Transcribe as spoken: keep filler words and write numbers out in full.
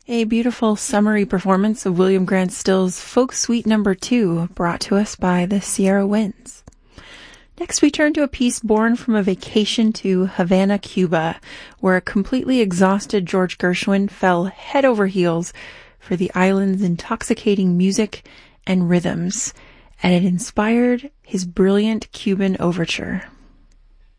A beautiful summary performance of William Grant Still's Folk Suite Number Two, brought to us by the Sierra Winds. Next, we turn to a piece born from a vacation to Havana, Cuba, where a completely exhausted George Gershwin fell head over heels for the island's intoxicating music and rhythms, and it inspired his brilliant Cuban overture.